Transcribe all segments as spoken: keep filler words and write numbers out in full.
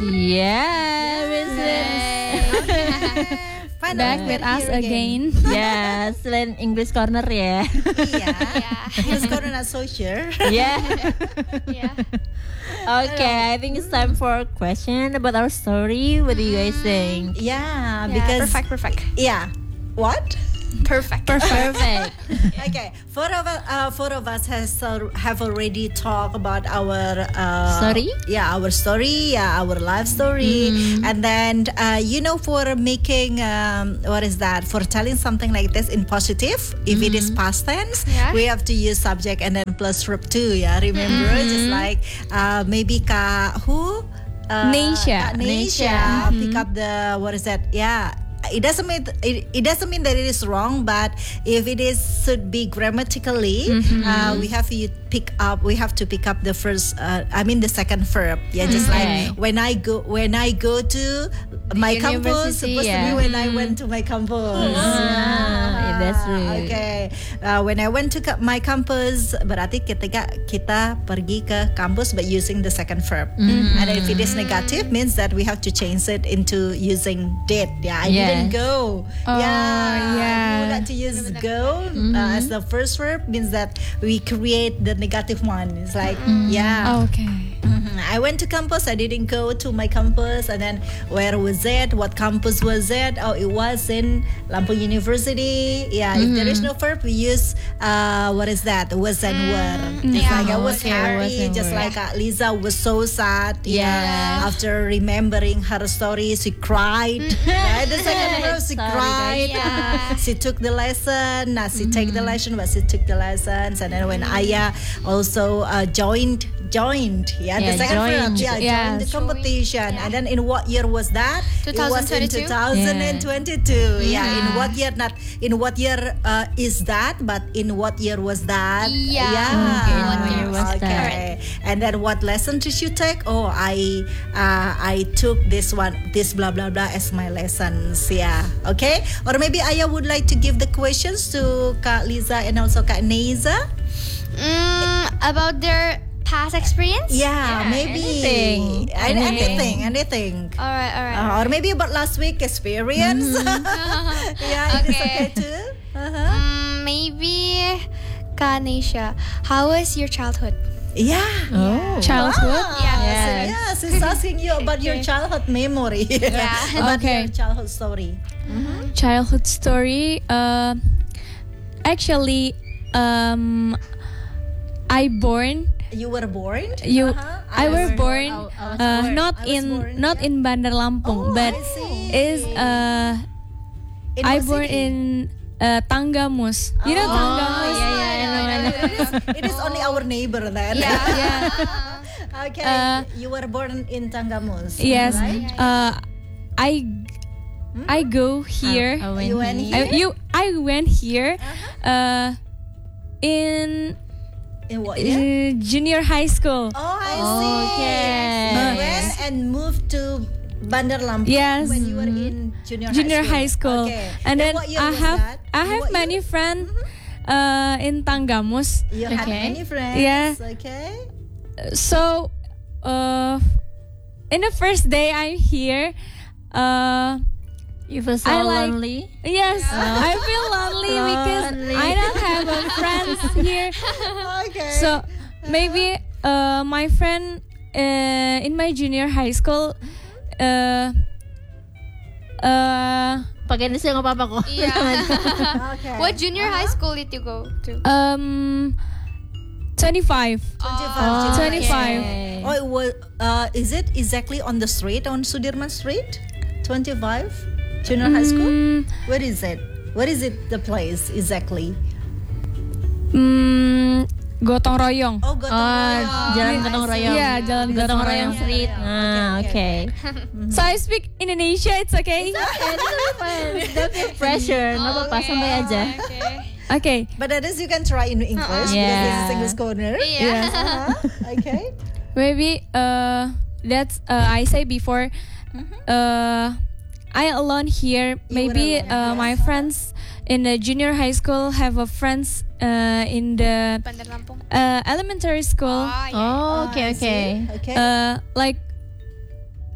Yeah, Okay. Back with us again. Ya, selain English Corner ya. Iya. English Corner not so sure. Yeah. Yeah. Okay, I think it's time for a question about our story. What do you guys think? Yeah, Yeah, because perfect, perfect. yeah. What? Perfect. Perfect. Okay, four of us, uh, four of us has uh, have already talked about our uh, Story? Yeah, our story. Yeah, our life story. And then uh, you know, for making um, what is that? For telling something like this in positive, if it is past tense, Yeah. we have to use subject and then plus verb too. Yeah, remember, just like uh, maybe ka who. Uh, Neisha. Kak Neisha pick up the what is that? Yeah. It doesn't mean it, it doesn't mean that it is wrong, but if it is should be grammatically, uh, we have to pick up. We have to pick up the first. Uh, I mean the second verb. Yeah, just Okay. like when I go when I go to my campus, University, supposed yeah. to be when I went to my campus. Ah, that's true. Okay. Uh, when I went to ca- my campus, berarti ketika kita pergi ke kampus, but using the second verb. And if it is negative, means that we have to change it into using did. Yeah, I Yeah. didn't go. Oh, yeah, yeah. We would like to use go uh, as the first verb, means that we create the negative one. It's like yeah. Okay. Mhm. I went to campus. I didn't go to my campus. And then where was it? What campus was it? Oh, it was in Lampung University. Yeah. If there is no verb, we use uh, what is that? Was and were. It's Yeah. like I was Okay, was happy, and just were. like uh, Lisa was so sad. Yeah. After remembering her story, she cried. Right? The second verb, she Sorry, cried. guys. Yeah. She took the lesson. Nah, she take the lesson, but she took the lessons. And then when Aya also uh, joined, joined, yeah, Yeah, the second verb, joined. yeah, Yeah. joined the competition. Yeah. And then in what year was that? It was in twenty twenty-two? twenty twenty-two. Yeah. In Yeah. what year? Not in what year uh, is that, but in what year was that? Yeah. Okay, in what year was that? Okay. And then what lesson did you take? Oh, I uh, I took this one, this blah blah blah as my lessons. Yeah. Okay. Or maybe Aya would like to give the questions to Kak Liza and also Kak Neiza. Mm, about their past experience? Yeah, maybe anything. An- Anything. anything, anything. All right, all right. Uh, or maybe about last week experience. Yeah, it is Okay. okay too. Uh-huh. Mm, maybe Kanisha, how was your childhood? Yeah. Oh. Childhood? Ah, Yeah. so yeah, she's asking you about your Okay. childhood memory. Yeah. About Okay. your childhood story. Childhood story. Uh, actually, um, I born. You were born? You, Uh-huh. I, were born. I- I was uh, born. not I was in born, not yeah. in Bandar Lampung, Oh, but I see. is uh In I what born city? in uh, Tanggamus. You know Oh, Tanggamus? yeah, yeah, I know, I know. It is, it is only our neighbor then. Yeah. Okay. Uh, you were born in Tanggamus. Yes. Right? Uh, I I go here. I went You went here. I, here? you I went here. Uh, in In what year? uh, junior high school. Oh, I see. Okay. You went and moved to Bandar Lampung Yes. when you were in junior, Junior high high school. Okay. And then what year I was have that? I In have what many year? friends uh in Tanggamus. You had Okay. many friends. Yeah. Okay. So uh in the first day I'm here, uh You feel so I like- lonely. yes, I feel lonely because Lonely. I don't have a friends here. Okay. So maybe uh my friend uh in my junior high school uh uh Pakai Indonesia nggak apa-apa kok. Yeah. okay. What junior high school did you go to? um twenty-five. twenty-five. Oh, junior twenty-five. okay. Oh, it was, uh, is it exactly on the street, on Sudirman Street? twenty-five? Junior high school? Mm, Where is it? Where is it, the place, exactly? mm, Gotong Royong. Oh, Gotong Oh, Royong. Jalan I Gotong see. Royong. Iya, Jalan Gotong Gotong Royong Royong. Street. Yeah, Ah, okay, oke. So I speak Indonesia, it's okay? Don't feel pressure, nggak apa-apa, santai aja. Okay. Okay. But at least you can try in English because Yeah. this is English corner. Yeah. Uh-huh. Okay. Maybe uh that's uh I say before uh I alone here. Maybe alone, uh my friends in the junior high school have a friends uh in the Bandar Lampung. uh elementary school. Oh, yeah. Oh, oke I oke. see. Okay. Uh like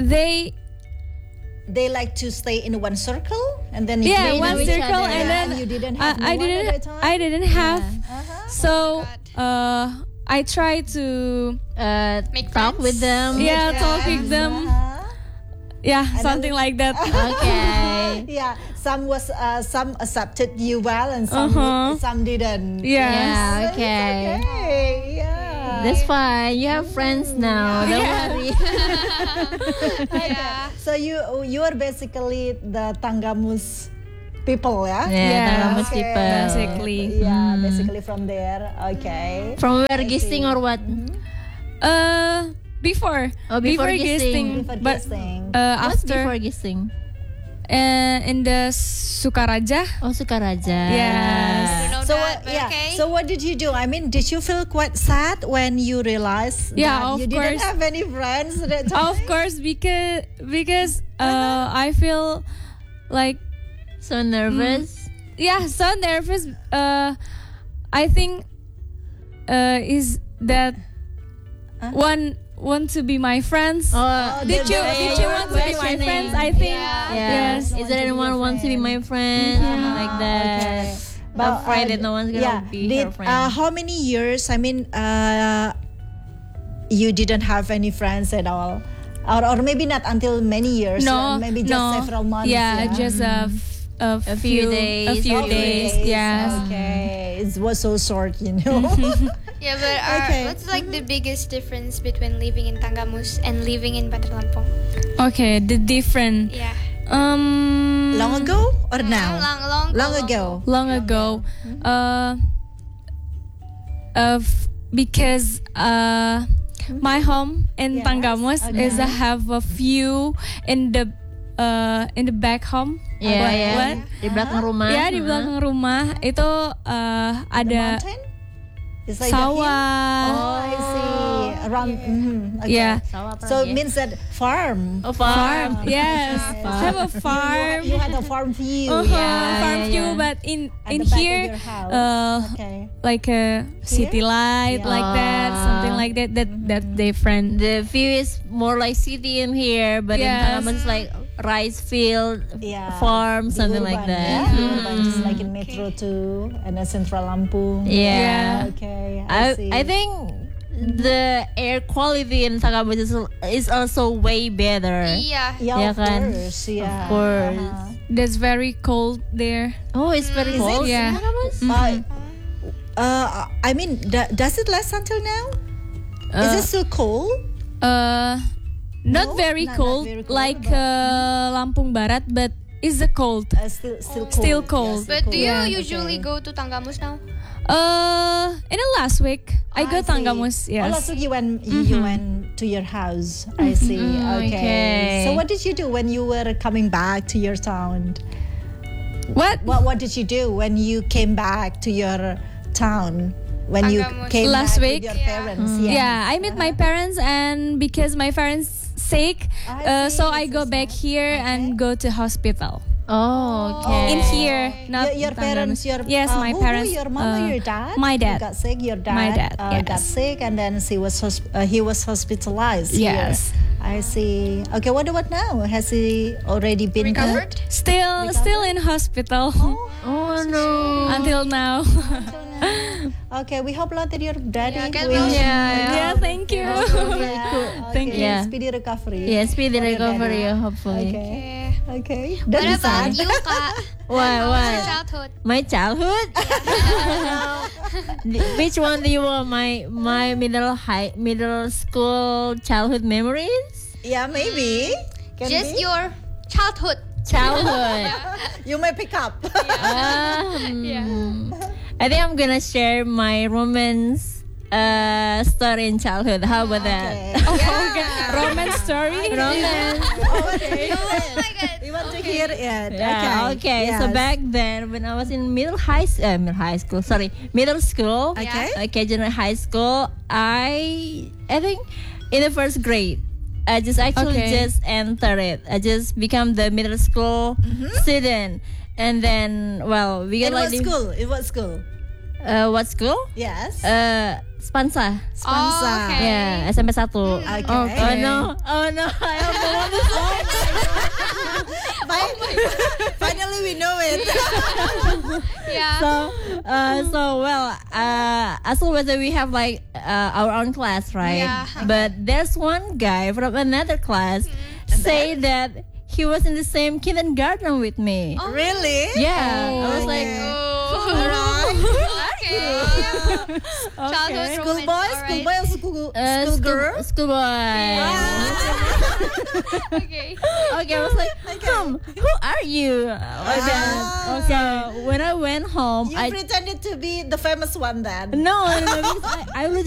they They like to stay in one circle, and then if yeah they one know each circle other, and then you didn't I, have no I one didn't at that time? I didn't have Uh-huh. so uh I try to Uh, Make talk friends? with them. yeah talk with them Uh-huh. yeah something like that. Okay. Yeah, some was uh, some accepted you well, and some Uh-huh. some didn't. Yeah. Yeah, But it's okay. okay. Yeah. That's fine. You have friends now. Don't worry. Yeah. So you you are basically the Tanggamus people, yeah? Yeah, Yeah. Tanggamus Okay. people. Basically. Yeah, basically from there. Okay. From where Gisting or what? Uh, before. Oh, before Gisting. Gisting. Before But guessing. uh, What's after before Gisting? uh, in the Sukaraja. Oh, Sukaraja. Yes. I don't know So that, what, but yeah. okay. So what did you do? I mean, did you feel quite sad when you realized Yeah, that of you didn't course. have any friends at that time? Of course, because because uh, I feel like So nervous. yeah, so nervous. Uh, I think uh, is that one want to be my friends. Oh, Did you yeah, did yeah, you want to be my questioning. friends? I think Yeah. yes. Is there anyone wants to be my friend? Like that. But, Afraid uh, that no one's gonna yeah. be Did, her friend. Uh, how many years? I mean, uh, you didn't have any friends at all, or or maybe not until many years. uh, No, maybe just no. several months. Yeah, Yeah, just a, f- a, A few days. a few Oh, days. days. Yes. Okay, it was so short, you know. Yeah, but uh, Okay. what's like the biggest difference between living in Tanggamus and living in Bandar Lampung? Okay, the different. Yeah. Um, Long ago or now? Long, long, Long ago. long ago, uh, of because uh, my home in Yes, Tanggamus is okay. uh, have a few in the uh in the back home. Yeah, What- yeah. what? Di belakang rumah. Ya di belakang rumah itu uh, The ada mountain? It's like the hill? sawah. Oh, I see. Around. mhm, okay. Yeah. Sawah apa So lagi? it means that farm. Oh, farm. Yes, Farm. have a farm. You, you had a farm view. Uh-huh, Yeah. farm yeah, view, yeah. but in At in the back of here, your house. uh, Okay. like a city light, Yeah. like that, something like that. That that's different. The view is more like city in here, but in Yes. Tanggamus it's like rice field, Yeah. farm, The something urban, like that. Yeah, Mhm. the urban, just like in Metro too, and then Central Lampung. Yeah. Okay. I, I see. I think the air quality in Tanggamus is, is also way better. Yeah. Yeah, Yeah, of kan? course. Yeah. Of course. Uh-huh. That's very cold there. Oh, it's very Is it? cold. Yeah. in Tanggamus? Uh, uh, I mean, da- does it last until now? Is it Uh, still cold? Uh, not No? very Not- not cold, very cold, like but- uh, Lampung Barat, but is a cold. Uh, still, still cold. Still cold. Yeah, But do you Yeah. usually Okay. go to Tanggamus now? Uh, in the last week, I Ah, go see. Tanggamus. Oh, Yes. last week you went, you went to your house. I see. Mm, okay. okay. So what did you do when you were coming back to your town? What? What What did you do when you came back to your town? When you Tanggamus. came Last back week? with your Yeah. parents? Yeah, Yes. I met my parents, and because my parents sick, I uh, see, so I so go back sad. here and go to hospital. Oh, okay. In here, not your, your in Tanggamus. parents, your yes, uh, my who- who, parents. your mom or uh, your dad? my dad. Who got sick. Your dad. My dad, uh, got yes. sick, and then he was hosp- uh, he was hospitalized. Yes. Here. I see. Okay, what about now? Has he already been Recovered? good? Still, still in hospital Oh no. until now. Okay, we hope lot that your daddy Yeah, get will. well soon. Yeah, yeah, thank you. Yeah, Thank okay, you. Yeah. Speedy recovery. Yeah, speedy For your recovery, daddy. hopefully. Okay. Okay. Okay. What That's about sad. you, Kak? What? How was your What? childhood? My childhood? Which one do you want? My my middle high middle school childhood memories? Yeah, maybe. Can Just be. your childhood. Childhood. You may pick up. Um, I think I'm gonna share my romance uh, story in childhood. How about that? Okay. Okay, romance story. Romance. Okay. Oh my god. We want to hear it. Yeah, okay. So Yes. back then, when I was in middle high, s- uh, middle high school, sorry, middle school, Okay. okay, junior high school, I, I think, in the first grade, I just actually Okay. just entered it. I just become the middle school student, and then, well, we In get what like the- school? In what school? Uh, what school? Yes. Uh, Spansa. Spansa. Oh, okay. Yeah, S M P satu. Okay. Oh, oh no, oh no, I have the one to say. Finally, we know it. Yeah. So, uh, so well, uh, as always, we have like uh, our own class, right? Yeah. But there's one guy from another class say that he was in the same kindergarten with me. Really? Yeah, I was like, Oh. Alright. Okay. Childhood School romance, boy, alright. school boy, or school, uh, school girl? school boy. Okay. Okay, I was like, hmm, who are you? Like that. Ah. So when I went home, You I pretended to be the famous one then. no, no, no, because I, I was